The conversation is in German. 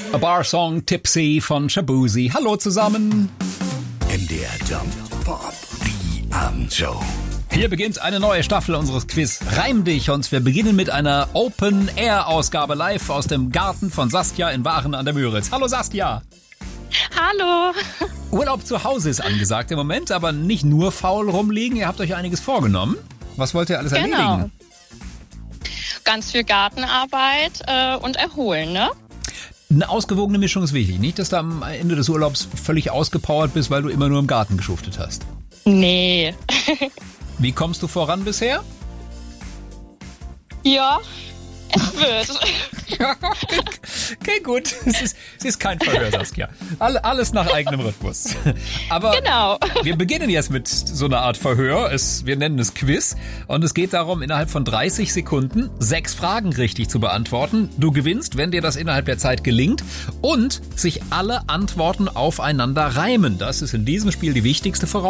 A Bar Song Tipsy von Shaboozey. Hallo zusammen. MDR Jump Pop, die Abendshow. Hier beginnt eine neue Staffel unseres Quiz Reim dich und wir beginnen mit einer Open-Air-Ausgabe live aus dem Garten von Saskia in Waren an der Müritz. Hallo Saskia. Hallo. Urlaub zu Hause ist angesagt im Moment, aber nicht nur faul rumliegen. Ihr habt euch einiges vorgenommen. Was wollt ihr alles erledigen? Ganz viel Gartenarbeit und erholen, ne? Eine ausgewogene Mischung ist wichtig. Nicht, dass du am Ende des Urlaubs völlig ausgepowert bist, weil du immer nur im Garten geschuftet hast. Nee. Wie kommst du voran bisher? Ja, es wird. Okay, gut. Es ist kein Verhör, Saskia. Alles nach eigenem Rhythmus. Aber Genau. wir beginnen jetzt mit so einer Art Verhör. Wir nennen es Quiz. Und es geht darum, innerhalb von 30 Sekunden 6 Fragen richtig zu beantworten. Du gewinnst, wenn dir das innerhalb der Zeit gelingt. Und sich alle Antworten aufeinander reimen. Das ist in diesem Spiel die wichtigste Voraussetzung.